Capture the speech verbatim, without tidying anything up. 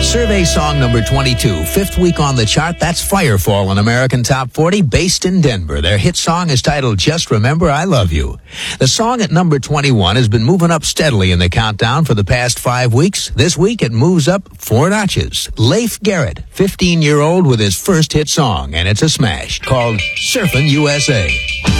Survey song number twenty-two, fifth week on the chart. That's Firefall in American Top forty, based in Denver. Their hit song is titled Just Remember I Love You. The song at number twenty-one has been moving up steadily in the countdown for the past five weeks. This week it moves up four notches. Leif Garrett, fifteen-year-old with his first hit song, and it's a smash, called Surfin' U S A.